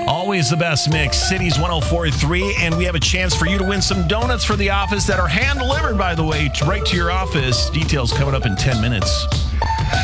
Always the best mix, Cities 104.3, and we have a chance for you to win some donuts for the office that are hand-delivered, by the way, right to your office. Details coming up in 10 minutes.